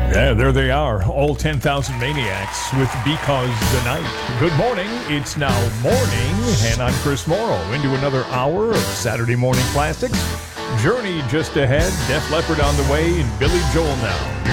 Yeah, there they are, all 10,000 Maniacs with Because the Night. Good morning, it's now morning, and I'm Chris Morrow into another hour of Saturday Morning Classics. Journey just ahead, Def Leppard on the way, and Billy Joel now.